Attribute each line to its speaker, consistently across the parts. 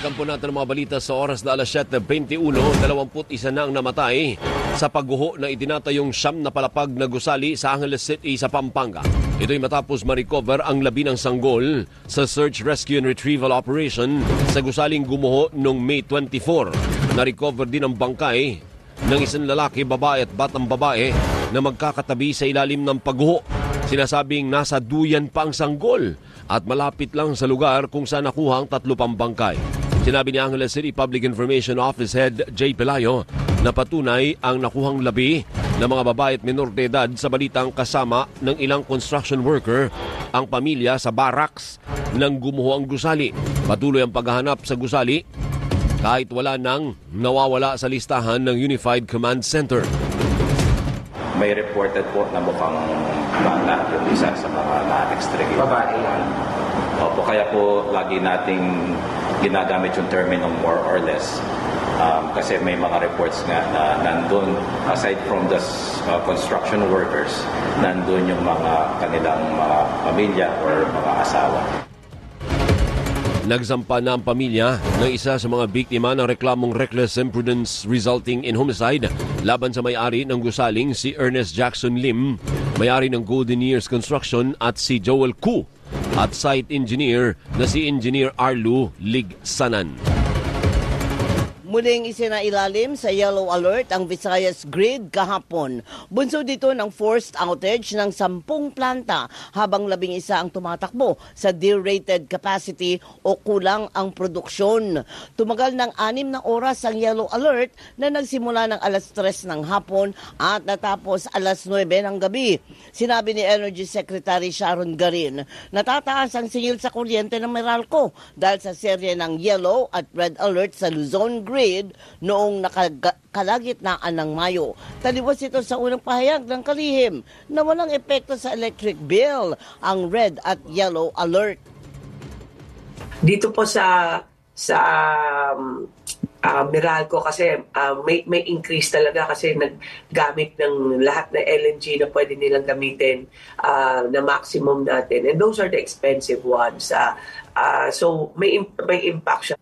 Speaker 1: Balikan po natin ang mga balita sa oras na alas 7:21. 21 na ang namatay sa pagguho na itinatayong siyam na palapag na gusali sa Angeles City sa Pampanga. Ito'y matapos ma-recover ang 11 sanggol sa Search, Rescue and Retrieval Operation sa gusaling gumuho noong May 24. Na-recover din ang bangkay ng isang lalaki, babae at batang babae na magkakatabi sa ilalim ng pagguho. Sinasabing nasa duyan pa ang sanggol at malapit lang sa lugar kung saan nakuha ang 3 pang bangkay. Sinabi ni Angeles City Public Information Office Head J. Pelayo na patunay ang nakuhang labi ng mga babae at menor de edad sa balitang kasama ng ilang construction worker ang pamilya sa barracks ng gumuho ang gusali. Patuloy ang paghahanap sa gusali kahit wala nang nawawala sa listahan ng Unified Command Center.
Speaker 2: May reported po na mukhang bata yung isa sa mga na-extract. Babae yan. Opo, kaya po lagi nating ginagamit yung terminong more or less. Kasi may mga reports nga na nandun, aside from the construction workers, nandun yung mga kanilang mga pamilya or mga asawa.
Speaker 1: Nagsampa na ang pamilya ng isa sa mga biktima ng reklamong reckless imprudence resulting in homicide laban sa may-ari ng gusaling si Ernest Jackson Lim, may-ari ng Golden Years Construction, at si Joel Koo at site engineer na si Engineer Arlu Ligsanan.
Speaker 3: Muling isinailalim sa yellow alert ang Visayas Grid kahapon. Bunso dito ng forced outage ng 10 planta habang 11 ang tumatakbo sa derated capacity o kulang ang produksyon. Tumagal ng 6 na oras ang yellow alert na nagsimula ng alas 3 ng hapon at natapos alas 9 ng gabi. Sinabi ni Energy Secretary Sharon Garin, natataas ang singil sa kuryente ng Meralco dahil sa serye ng yellow at red alert sa Luzon Grid noong kalagitnaan ng Mayo. Taliwas ito sa unang pahayag ng kalihim na walang epekto sa electric bill ang red at yellow alert.
Speaker 4: Dito po sa Meralco kasi may increase talaga kasi naggamit ng lahat na LNG na pwede nilang gamitin na maximum natin. And those are the expensive ones. So may impact siya.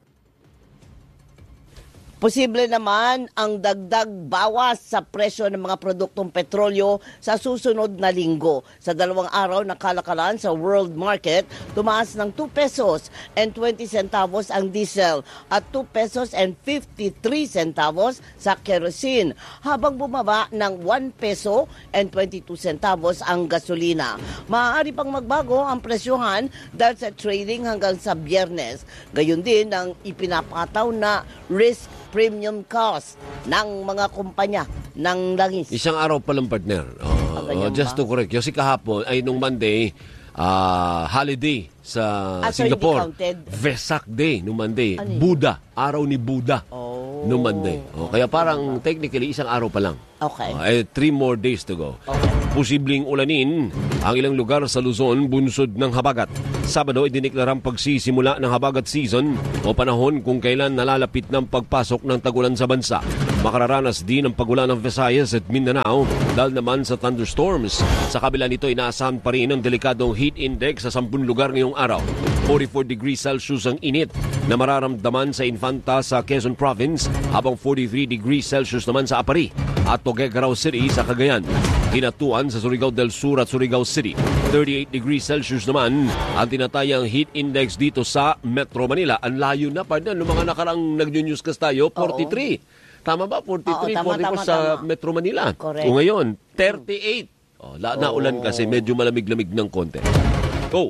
Speaker 3: Posible naman ang dagdag bawas sa presyo ng mga produktong petrolyo sa susunod na linggo. Sa 2 araw na kalakalan sa world market, tumaas ng 2 pesos and 20 centavos ang diesel at 2 pesos and 53 centavos sa kerosene, habang bumaba ng 1 peso and 22 centavos ang gasolina. Maaari pang magbago ang presyohan dahil sa trading hanggang sa Biyernes. Gayon din ang ipinapataw na risk premium cost ng mga kumpanya ng langis.
Speaker 1: Isang araw pa lang, partner. Just to correct. Kasi kahapon, ay nung Monday, holiday sa Singapore. Vesak Day nung Monday. Ano Buddha. Araw ni Buddha nung Monday. Kaya parang technically, isang araw pa lang.
Speaker 3: Okay.
Speaker 1: 3 more days to go.
Speaker 3: Okay.
Speaker 1: Posibleng ulanin ang ilang lugar sa Luzon bunsod ng habagat. Sabado, idineklarang pagsisimula ng habagat season o panahon kung kailan nalalapit ng pagpasok ng tag-ulan sa bansa. Makararanas din ang pag-ulan ng Visayas at Mindanao dahil naman sa thunderstorms. Sa kabila nito, inaasahan pa rin ang delikadong heat index sa 10 lugar ngayong araw. 44 degrees Celsius ang init na mararamdaman sa Infanta sa Quezon Province, habang 43 degrees Celsius naman sa Apari at Tuguegarao City sa Cagayan. Hinatuan sa Surigao del Sur at Surigao City. 38 degrees Celsius naman ang tinatayang heat index dito sa Metro Manila. Ang layo na pa din. Noong mga nakarang nag-newscast tayo, 43. Tama ba? 43, 44 sa Metro Manila.
Speaker 3: Correct.
Speaker 1: O ngayon, 38. Naulan kasi medyo malamig-lamig ng konti. Go!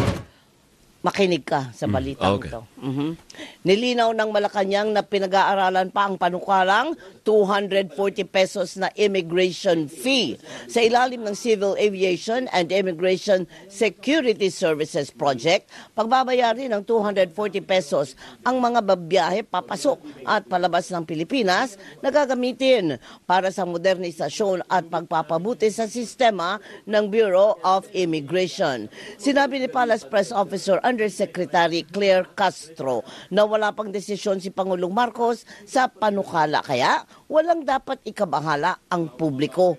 Speaker 3: Makinig ka sa balitang ito. Nilinaw ng Malacanang na pinag-aaralan pa ang panukalang 240 pesos na immigration fee sa ilalim ng Civil Aviation and Immigration Security Services Project. Pagbabayarin ng 240 pesos ang mga babiyahe papasok at palabas ng Pilipinas na gagamitin para sa modernisasyon at pagpapabuti sa sistema ng Bureau of Immigration. Sinabi ni Palace Press Officer Undersecretary Claire Castro na wala pang desisyon si Pangulong Marcos sa panukala, kaya walang dapat ikabahala ang publiko.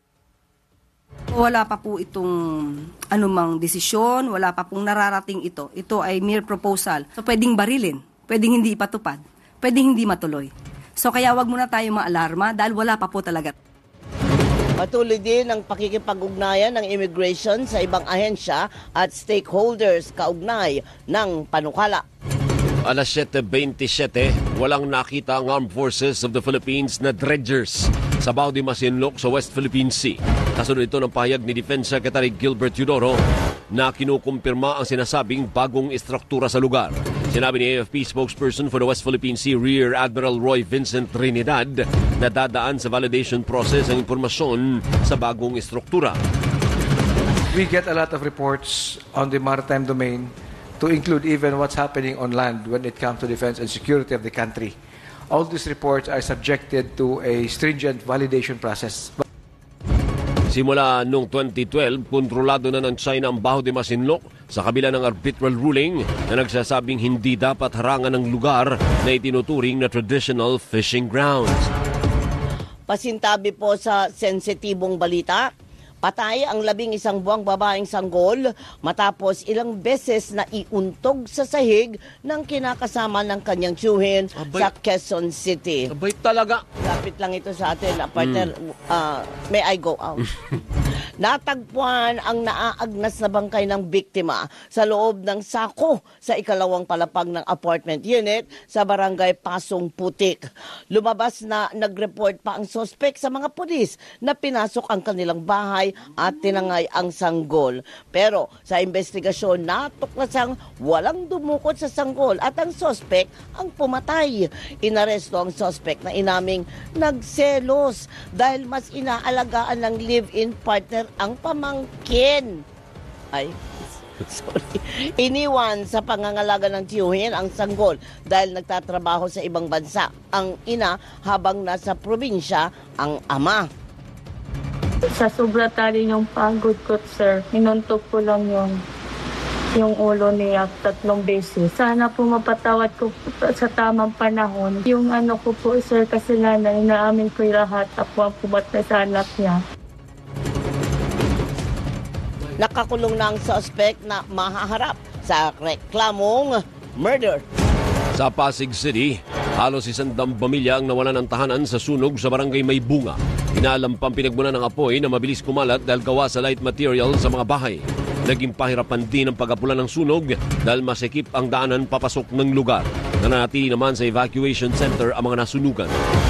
Speaker 5: Wala pa po itong anumang desisyon, wala pa pong nararating ito. Ito ay mere proposal. So pwedeng barilin pwedeng hindi ipatupad, pwedeng hindi matuloy. So kaya wag muna tayo maalarma dahil wala pa po talaga.
Speaker 3: Patuloy din ang pakikipag-ugnayan ng immigration sa ibang ahensya at stakeholders kaugnay ng panukala.
Speaker 1: Alas 7:27, walang nakita ang Armed Forces of the Philippines na dredgers sa Bao de Masinloc sa West Philippine Sea. Kasunod ito ng pahayag ni Defense Secretary Gilbert Eudoro na kinukumpirma ang sinasabing bagong istruktura sa lugar. Sinabi ni AFP spokesperson for the West Philippine Sea, Rear Admiral Roy Vincent Trinidad, na dadaan sa validation process ang impormasyon sa bagong istruktura.
Speaker 6: We get a lot of reports on the maritime domain to include even what's happening on land when it comes to defense and security of the country. All these reports are subjected to a stringent validation process.
Speaker 1: Simula noong 2012, kontrolado na ng China ang Bao de Masinloc sa kabila ng arbitral ruling na nagsasabing hindi dapat harangan ng lugar na itinuturing na traditional fishing grounds.
Speaker 3: Pasintabi po sa sensitibong balita, patay ang 11 buwang babaeng sanggol matapos ilang beses na iuntog sa sahig ng kinakasama ng kanyang tiyuhin sa Quezon City.
Speaker 1: Abay talaga.
Speaker 3: Lapit lang ito sa atin. Partner, may I go out? Natagpuan ang naaagnas na bangkay ng biktima sa loob ng sako sa ikalawang palapag ng apartment unit sa barangay Pasong Putik. Lumabas na nag-report pa ang sospek sa mga pulis na pinasok ang kanilang bahay at tinangay ang sanggol. Pero sa investigasyon, natuklasang walang dumukot sa sanggol at ang sospek ang pumatay. Inaresto ang sospek na inaming nagselos dahil mas inaalagaan ng live-in partner ang pamangkin. Ay, sorry. Iniwan sa pangangalaga ng tiyuhin ang sanggol dahil nagtatrabaho sa ibang bansa ang ina habang nasa probinsya ang ama.
Speaker 7: Sa sobra tali yung pagod ko, sir, minuntok ko lang yung ulo niya 3 beses. Sana po mapatawad ko sa tamang panahon. Yung ano ko po, sir, kasalanan, inaamin ko yung lahat. Ako ang pumatay sa anak niya.
Speaker 3: Nakakulong na ang suspect na mahaharap sa reklamong murder.
Speaker 1: Sa Pasig City, halos 100 pamilya ang nawalan ng tahanan sa sunog sa barangay Maybunga. Inalampang pinagmula ng apoy na mabilis kumalat dahil gawa sa light material sa mga bahay. Naging pahirapan din ang pag-apula ng sunog dahil masikip ang daanan papasok ng lugar. Nananatili naman sa evacuation center ang mga nasunugan.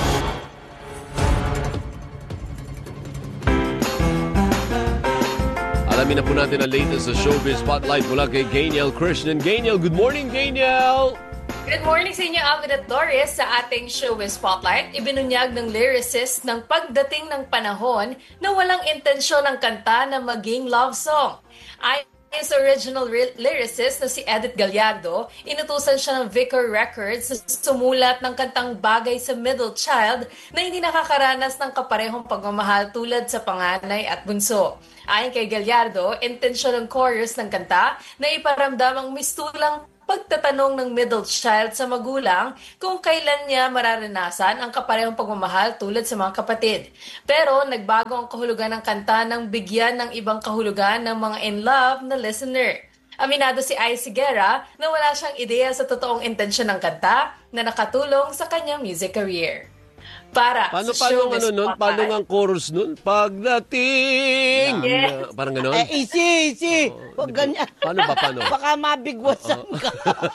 Speaker 1: Alamin na po natin ang latest sa Showbiz Spotlight mula kay Gainiel Krishnan. Gainiel, good morning, Gainiel!
Speaker 8: Good morning sa inyo, Alvin at Doris. Sa ating Showbiz Spotlight, ibinunyag ng lyricist ng pagdating ng panahon na walang intensyon ng kanta na maging love song. Ayon sa original lyricist na si Edith Gallardo, inutusan siya ng Vicar Records na sumulat ng kantang bagay sa middle child na hindi nakakaranas ng kaparehong pagmamahal tulad sa panganay at bunso. Ayon kay Gallardo, intensyon ng chorus ng kanta na iparamdam ang mistulang pagtatanong ng middle child sa magulang kung kailan niya mararanasan ang kaparehong pagmamahal tulad sa mga kapatid. Pero nagbago ang kahulugan ng kanta nang bigyan ng ibang kahulugan ng mga in love na listener. Aminado si Ice Guerra na wala siyang ideya sa totoong intensyon ng kanta na nakatulong sa kanyang music career. Para
Speaker 1: paano
Speaker 8: sa Showbiz Spotlight.
Speaker 1: Paano ang chorus nun? Pagdating!
Speaker 8: Yes.
Speaker 1: Parang ganon?
Speaker 3: Easy. Huwag ganyan.
Speaker 1: Paano?
Speaker 3: Baka mabigwasan ka.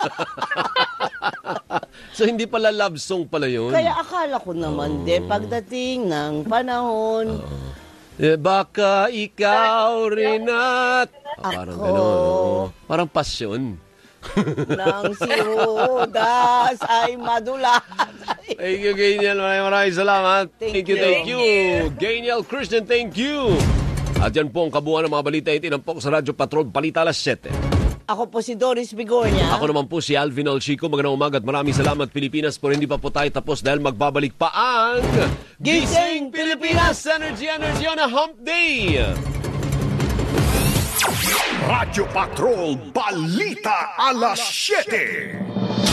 Speaker 1: So hindi pala love song pala yun?
Speaker 3: Kaya akala ko naman pagdating ng panahon.
Speaker 1: Baka ikaw rin at... parang
Speaker 3: Ako.
Speaker 1: ganon. Parang pasyon.
Speaker 3: Nang si Judas ay madulas.
Speaker 1: Thank you, Gainiel. Maraming salamat. Thank you. Gainiel Krishnan, thank you. At yan po ang kabuuan ng mga balita itinampok sa Radyo Patrol, Balita Alas 7.
Speaker 3: Ako po si Doris Bigornia.
Speaker 1: Ako naman po si Alvin Alchico. Magandang umaga at maraming salamat, Pilipinas. Pero hindi pa po tayo tapos dahil magbabalik pa ang Gising Pilipinas Energy on a Hump Day.
Speaker 9: Radyo Patrol Balita Alas 7.